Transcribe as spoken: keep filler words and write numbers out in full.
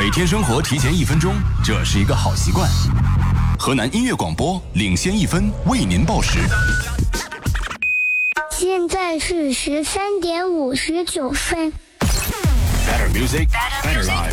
每天生活提前一分钟，这是一个好习惯。河南音乐广播领先一分，为您报时。 现在是十三点五十九分。 Better music, better life.